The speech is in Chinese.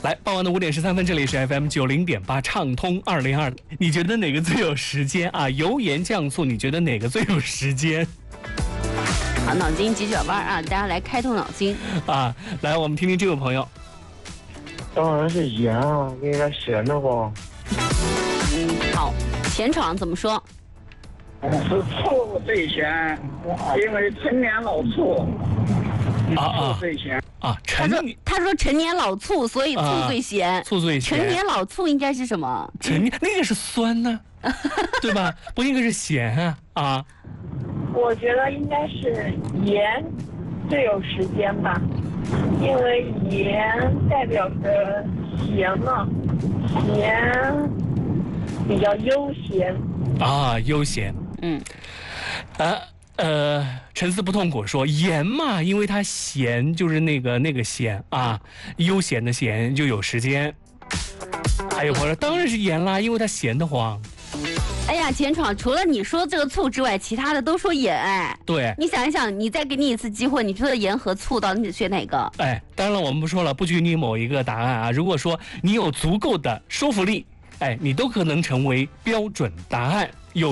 来，傍晚的5:13，这里是 FM 90.8畅通202。你觉得哪个最有时间啊？油盐酱醋，你觉得哪个最有时间？ 好，脑筋急转弯啊，大家来开动脑筋啊！来，我们听听这位朋友。 当然是盐啊，应该咸的吧？ 好，前闯怎么说？ 是醋最咸，因为陈年老醋。醋最咸啊！ 他说陈年老醋，所以醋最咸。 醋最咸。 陈年老醋应该是什么？ 那个是酸呢，对吧？不应该是咸啊！ 我觉得应该是盐最有时间吧，因为盐代表着咸嘛，咸比较悠闲啊，悠闲。沉思不痛苦说盐嘛，因为它咸，就是那个咸啊，悠闲的闲就有时间。还有朋友说当然是盐啦，因为它咸得慌。 哎呀，前闯除了你说这个醋之外，其他的都说盐。哎， 对， 你想一想，你再给你一次机会，你说的盐和醋到底你选哪个？ 哎，当然了，我们不说了，不拘泥某一个答案啊。如果说你有足够的说服力，哎，你都可能成为标准答案。